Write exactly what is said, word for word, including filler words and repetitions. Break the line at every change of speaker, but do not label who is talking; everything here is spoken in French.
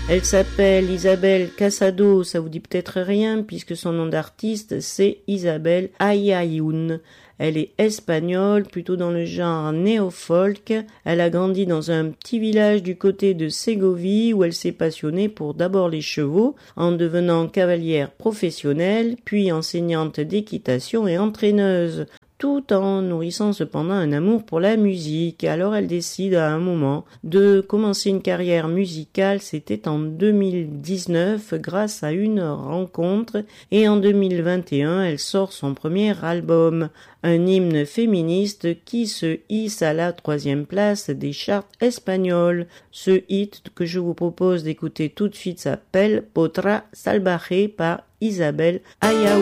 Elle s'appelle Isabel Casado, ça vous dit peut-être rien puisque son nom d'artiste c'est Isabel Ayayún. Elle est espagnole, plutôt dans le genre néo-folk. Elle a grandi dans un petit village du côté de Ségovie où elle s'est passionnée pour d'abord les chevaux en devenant cavalière professionnelle, puis enseignante d'équitation et entraîneuse, tout en nourrissant cependant un amour pour la musique. Alors elle décide à un moment de commencer une carrière musicale, c'était en deux mille dix-neuf grâce à une rencontre, et en deux mille vingt et un elle sort son premier album, un hymne féministe qui se hisse à la troisième place des charts espagnols. Ce hit que je vous propose d'écouter tout de suite s'appelle Potra Salvaje par Isabel Ayayún.